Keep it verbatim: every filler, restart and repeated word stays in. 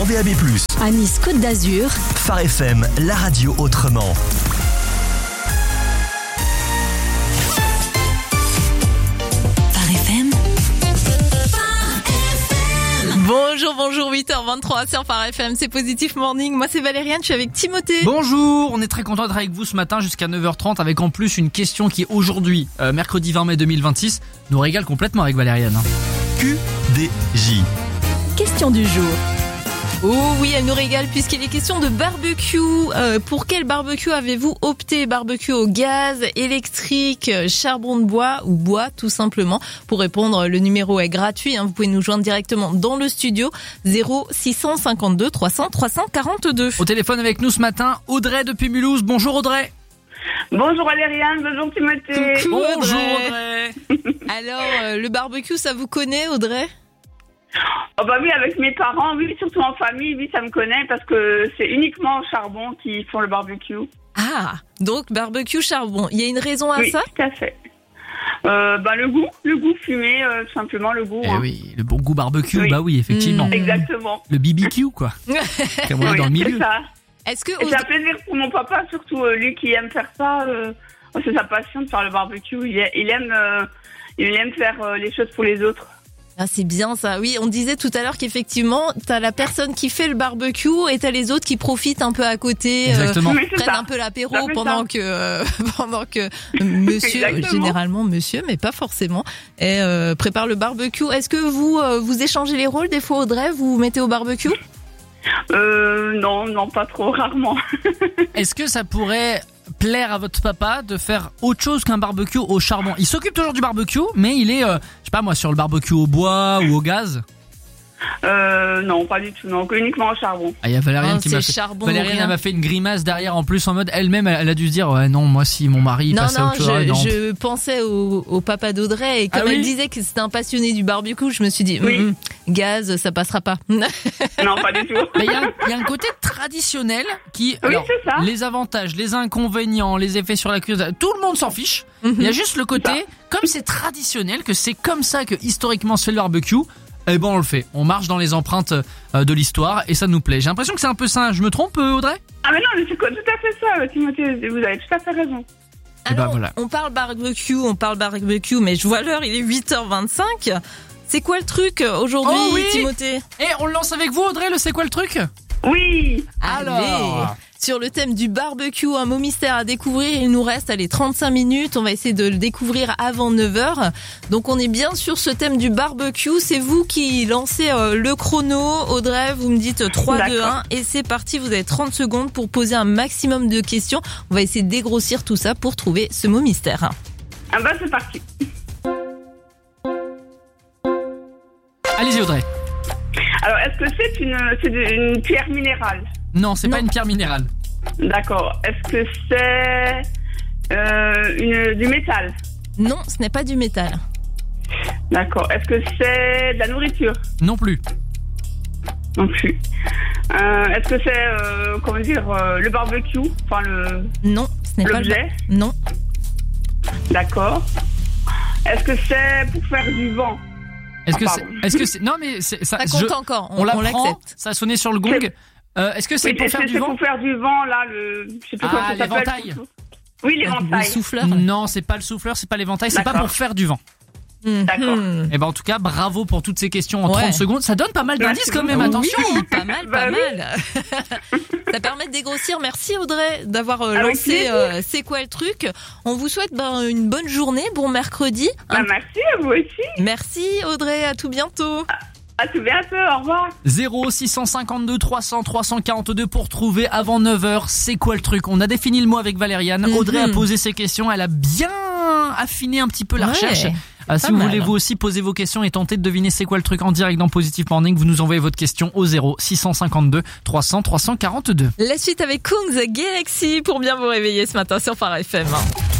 V A B plus. À Nice Côte d'Azur. Phare F M, la radio autrement. Bonjour, bonjour, huit heures vingt-trois sur Phare F M, c'est Positif Morning. Moi c'est Valériane, je suis avec Timothée. Bonjour, on est très content d'être avec vous ce matin jusqu'à neuf heures trente avec en plus une question qui aujourd'hui, euh, mercredi vingt mai deux mille vingt-six, nous régale complètement avec Valériane. Q D J. Question du jour. Oh oui, elle nous régale puisqu'il est question de barbecue. Euh, pour quel barbecue avez-vous opté? Barbecue au gaz, électrique, charbon de bois ou bois tout simplement? Pour répondre, le numéro est gratuit. Hein, vous pouvez nous joindre directement dans le studio zéro six cent cinquante-deux trois cents trois cent quarante-deux. Au téléphone avec nous ce matin, Audrey depuis Mulhouse. Bonjour Audrey. Bonjour Valériane, bonjour Timothée. Coucou, Bonjour Audrey. Audrey. Alors, euh, le barbecue, ça vous connaît Audrey? Oh bah oui, avec mes parents, oui, surtout en famille, oui, ça me connaît parce que c'est uniquement au charbon qu'ils font le barbecue. Ah, donc barbecue charbon. Il y a une raison à oui, ça? tout à fait. Euh, bah le goût, le goût fumé, euh, tout simplement le goût. Eh hein. oui, le bon goût barbecue, Oui. bah oui, effectivement. Mmh. Exactement. Le B B Q quoi. Comme on est Oui, dans le c'est milieu. ça. Est-ce que Et c'est un plaisir pour mon papa, surtout euh, lui qui aime faire ça. Euh, c'est sa passion de faire le barbecue. Il, a- il aime, euh, il aime faire euh, les choses pour les autres. Ah, c'est bien ça. Oui, on disait tout à l'heure qu'effectivement, t'as la personne qui fait le barbecue et t'as les autres qui profitent un peu à côté, Exactement. Oui, c'est prennent ça. un peu l'apéro Ça fait pendant ça. que euh, pendant que monsieur, Exactement. généralement monsieur, mais pas forcément, et, euh, prépare le barbecue. Est-ce que vous euh, vous échangez les rôles des fois Audrey, vous vous mettez au barbecue? Euh, non, non, pas trop, rarement. Est-ce que ça pourrait plaire à votre papa de faire autre chose qu'un barbecue au charbon? Il s'occupe toujours du barbecue, mais il est, euh, je sais pas moi, sur le barbecue au bois ou au gaz. Euh, non, pas du tout, non, uniquement au charbon. Ah, il y a Valériane Ah, qui c'est m'a fait, charbon, Valériane rien. elle m'a fait une grimace derrière en plus en mode elle-même elle, elle a dû se dire ouais non moi si mon mari il Non, passait à non, autre chose. je, non. je pensais au, au papa d'Audrey et comme Ah oui elle disait que c'était un passionné du barbecue, je me suis dit, Oui. hum, hum, gaz, ça passera pas. Non, pas du tout. Mais il y, a un- il y a un côté traditionnel qui, Oui, alors, c'est ça. les avantages, les inconvénients, les effets sur la cuisine, tout le monde s'en fiche. Il y a juste le côté, comme c'est traditionnel, que c'est comme ça que historiquement se fait le barbecue, eh ben on le fait. On marche dans les empreintes euh, de l'histoire et ça nous plaît. J'ai l'impression que c'est un peu ça. Je me trompe, euh, Audrey? Ah mais non, mais c'est quoi, tout à fait ça, Timothée, vous avez tout à fait raison. Eh ben Alors, voilà. on parle barbecue, on parle barbecue, mais je vois l'heure, il est huit heures vingt-cinq. C'est quoi le truc aujourd'hui, Oh oui Timothée? Et on le lance avec vous, Audrey, le c'est quoi le truc? Oui. Alors. Allez, sur le thème du barbecue, un mot mystère à découvrir. Il nous reste, allez, trente-cinq minutes. On va essayer de le découvrir avant neuf heures. Donc, on est bien sur ce thème du barbecue. C'est vous qui lancez euh, le chrono. Audrey, vous me dites trois, deux, D'accord. un. Et c'est parti. Vous avez trente secondes pour poser un maximum de questions. On va essayer de dégrossir tout ça pour trouver ce mot mystère. Ah bah c'est parti. Allez-y, Audrey. Alors, est-ce que c'est une, c'est de- une pierre minérale? Non, c'est pas Non. une pierre minérale. D'accord. Est-ce que c'est euh, une, du métal? Non, ce n'est pas du métal. D'accord. Est-ce que c'est de la nourriture? Non plus. Non plus. Euh, est-ce que c'est, euh, comment dire, euh, le barbecue? Enfin, le Non, ce n'est pas le l'objet? Non. D'accord. Est-ce que c'est pour faire du vent? Est-ce que Ah, c'est, pardon. est-ce que c'est, non mais c'est, ça, Ça je- compte encore. On, on on l'apprend, l'accepte. ça a sonné sur le gong. C'est- Euh, est-ce que c'est Oui, pour est-ce faire que du c'est vent? pour faire du vent, là, le... Je sais plus Ah, comment ça s'appelle. l'éventail. Oui, Le l'éventail. souffleur. Non, c'est pas le souffleur, c'est pas l'éventail, c'est pas D'accord. pour faire du vent. D'accord. Mhm. Et ben en tout cas, bravo pour toutes ces questions en Ouais. trente secondes. Ça donne pas mal d'indices Merci quand même, beaucoup. attention. Oui, pas mal, Bah pas oui. mal. Ça permet de dégrossir. Merci Audrey d'avoir euh, Avec lancé plaisir. euh, C'est quoi le truc. On vous souhaite ben, une bonne journée, bon mercredi. Bah, Un- merci à vous aussi. Merci Audrey, à tout bientôt. À tout bientôt. Au revoir. zéro six cent cinquante-deux trois cents trois cent quarante-deux pour trouver avant neuf heures. C'est quoi le truc? On a défini le mot avec Valériane. Mhm. Audrey a posé ses questions. Elle a bien affiné un petit peu la Ouais, recherche. Ah, si pas vous mal. voulez vous aussi poser vos questions et tenter de deviner c'est quoi le truc en direct dans Positive Morning, vous nous envoyez votre question au zéro six cent cinquante-deux trois cents trois cent quarante-deux. La suite avec Kungs Galaxy pour bien vous réveiller ce matin sur Phare F M.